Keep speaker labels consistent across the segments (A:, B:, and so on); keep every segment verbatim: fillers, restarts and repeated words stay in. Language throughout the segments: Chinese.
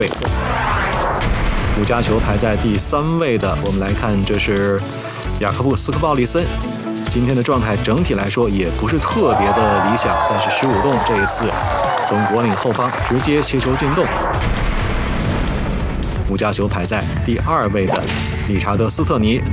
A: 五加球排在第三位的，我们来看，这是雅科布斯科鲍利森。今天的状态整体来说也不是特别的理想，但是十五洞这一次从国领后方直接切球进洞。五加球排在第二位的理查德斯特尼，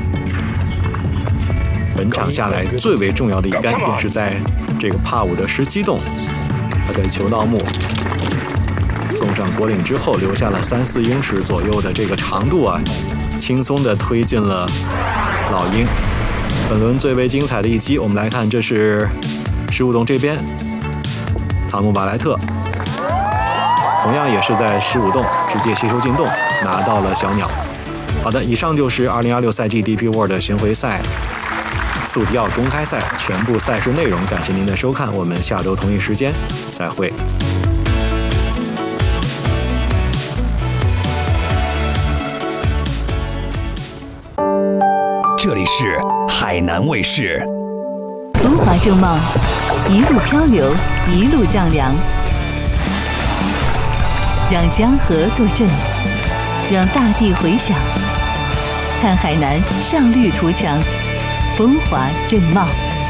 A: 本场下来最为重要的一杆便是在这个帕五的十七洞，他的球道木送上国领之后，留下了三四英尺左右的这个长度啊，轻松的推进了老鹰。本轮最为精彩的一击，我们来看，这是十五洞这边，汤姆瓦莱特，同样也是在十五洞直接切球进洞，拿到了小鸟。好的，以上就是二零二六赛季 D P World 巡回赛速迪奥公开赛全部赛事内容，感谢您的收看，我们下周同一时间再会。
B: 这里是海南卫视。
C: 风华正茂，一路漂流，一路丈量，让江河作证，让大地回响。看海南向绿图强，风华正茂。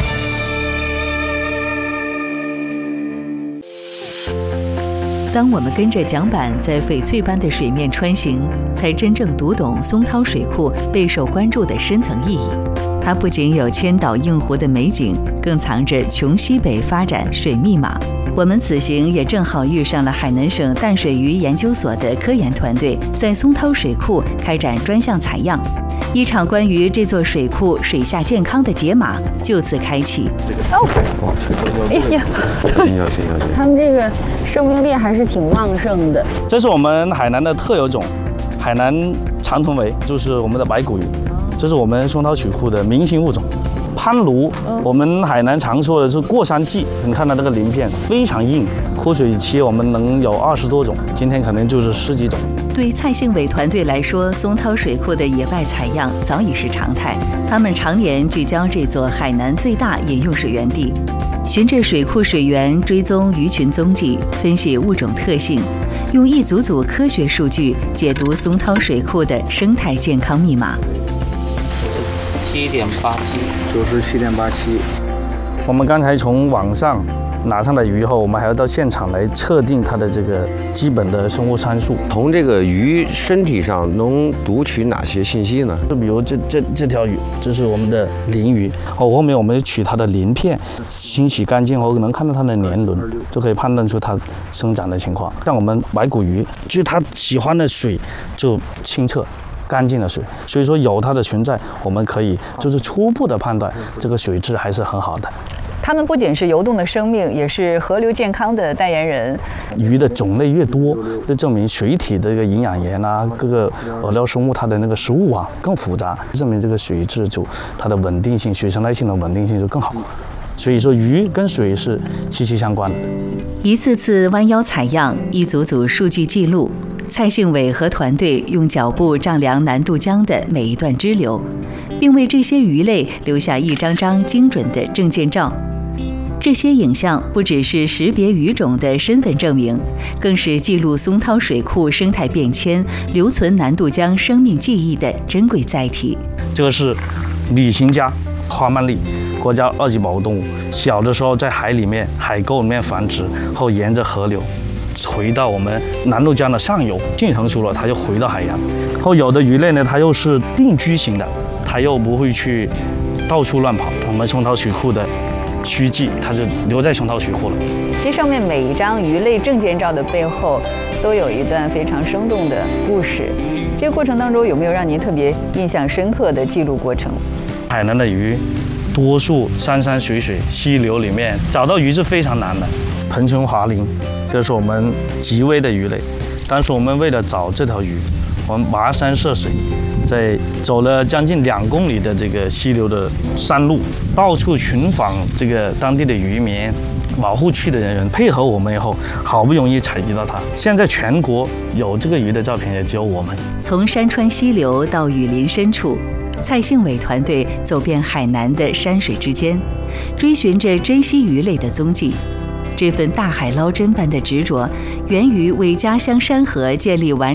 C: 当我们跟着桨板在翡翠般的水面穿行，才真正读懂松涛水库备受关注的深层意义。它不仅有千岛映湖的美景，更藏着穷西北发展水密码。我们此行也正好遇上了海南省淡水鱼研究所的科研团队在松涛水库开展专项采样，一场关于这座水库水下健康的解码就此开启。
D: 哦，哎呀，他们这个生命力还是挺旺盛的。
E: 这是我们海南的特有种，海南长臀尾，就是我们的白骨鱼，这是我们松涛水库的明星物种。攀鲈，我们海南常说的是过山鲫，你看它这个鳞片非常硬，枯水期我们能有二十多种，今天可能就是十几种。
C: 对蔡幸伟团队来说，松涛水库的野外采样早已是常态。他们常年聚焦这座海南最大饮用水源地，循着水库水源追踪鱼群踪迹，分析物种特性，用一组组科学数据解读松涛水库的生态健康密码。
F: 七点八七，
G: 九十七点八七。
E: 我们刚才从网上拿上来鱼后，我们还要到现场来测定它的这个基本的生物参数。
G: 从这个鱼身体上能读取哪些信息呢？
E: 就比如这这这条鱼，这是我们的鳞鱼。哦，后面我们取它的鳞片，清洗干净后能看到它的年轮，就可以判断出它生长的情况。像我们白骨鱼，就是它喜欢的水就清澈干净的水，所以说有它的存在，我们可以就是初步的判断这个水质还是很好的。
H: 它们不仅是游动的生命，也是河流健康的代言人。
E: 鱼的种类越多，就证明水体的这个营养盐啊，各个饵料生物它的那个食物网更复杂，证明这个水质就它的稳定性、水生态性的稳定性就更好。所以说鱼跟水是息息相关的。
C: 一次次弯腰采样，一组组数据记录。蔡幸伟和团队用脚步丈量南渡江的每一段支流，并为这些鱼类留下一张张精准的证件照。这些影像不只是识别鱼种的身份证明，更是记录松涛水库生态变迁、留存南渡江生命记忆的珍贵载体。
E: 这个是旅行家花曼丽，国家二级保护动物。小的时候在海里面、海沟里面繁殖，后沿着河流回到我们南渡江的上游，性成熟了，它就回到海洋。后有的鱼类呢，它又是定居型的，它又不会去到处乱跑。我们松涛水库的虚迹，它就留在松涛水库了。
H: 这上面每一张鱼类证件照的背后，都有一段非常生动的故事。这个过程当中，有没有让您特别印象深刻的记录过程？
E: 海南的鱼，多数山山水水、溪流里面找到鱼是非常难的。盆唇华鳞，这是我们极危的鱼类。当时我们为了找这条鱼，我们跋山涉水，在走了将近两公里的这个溪流的山路，到处寻访这个当地的渔民、保护区的人员，配合我们以后，好不容易采集到它。现在全国有这个鱼的照片也只有我们。
C: 从山川溪流到雨林深处，蔡幸伟团队走遍海南的山水之间，追寻着珍稀鱼类的踪迹。这份大海捞针般的执着，源于为家乡山河建立完